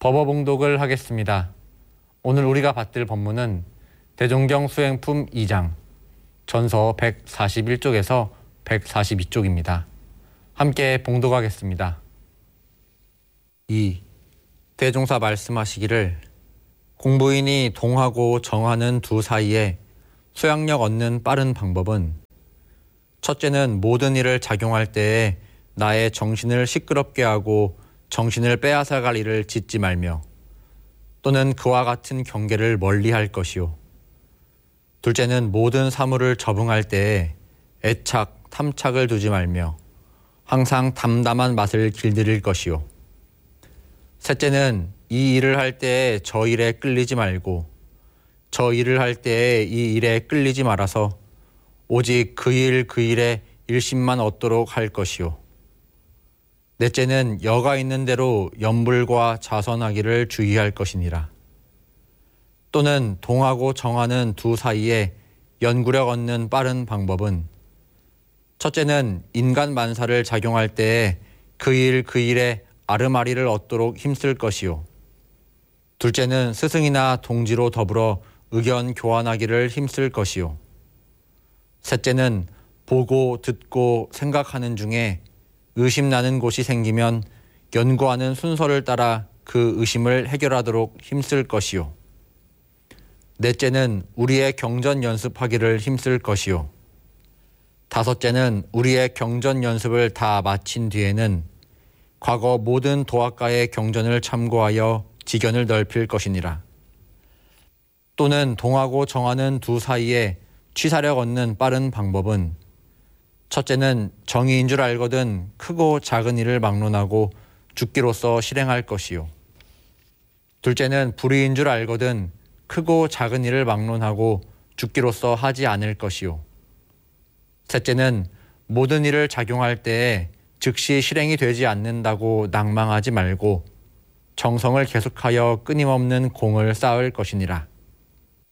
법어봉독을 하겠습니다. 오늘 우리가 받들 법문은 대종경 수행품 2장, 전서 141쪽에서 142쪽입니다. 함께 봉독하겠습니다. 2. 대종사 말씀하시기를 공부인이 동하고 정하는 두 사이에 소양력 얻는 빠른 방법은 첫째는 모든 일을 작용할 때에 나의 정신을 시끄럽게 하고 정신을 빼앗아갈 일을 짓지 말며 또는 그와 같은 경계를 멀리할 것이요. 둘째는 모든 사물을 접응할 때에 애착, 탐착을 두지 말며 항상 담담한 맛을 길들일 것이요. 셋째는 이 일을 할 때에 저 일에 끌리지 말고 저 일을 할 때에 이 일에 끌리지 말아서 오직 그 일에 일심만 얻도록 할 것이요. 넷째는 여가 있는 대로 염불과 자선하기를 주의할 것이니라. 또는 동하고 정하는 두 사이에 연구력 얻는 빠른 방법은 첫째는 인간 만사를 작용할 때에 그 일에 아르마리를 얻도록 힘쓸 것이요. 둘째는 스승이나 동지로 더불어 의견 교환하기를 힘쓸 것이요. 셋째는 보고 듣고 생각하는 중에 의심나는 곳이 생기면 연구하는 순서를 따라 그 의심을 해결하도록 힘쓸 것이요. 넷째는 우리의 경전 연습하기를 힘쓸 것이요. 다섯째는 우리의 경전 연습을 다 마친 뒤에는 과거 모든 도학가의 경전을 참고하여 지견을 넓힐 것이니라. 또는 동하고 정하는 두 사이에 취사력 얻는 빠른 방법은 첫째는 정의인 줄 알거든 크고 작은 일을 막론하고 죽기로써 실행할 것이요. 둘째는 불의인 줄 알거든 크고 작은 일을 막론하고 죽기로써 하지 않을 것이요. 셋째는 모든 일을 작용할 때에 즉시 실행이 되지 않는다고 낭망하지 말고 정성을 계속하여 끊임없는 공을 쌓을 것이니라.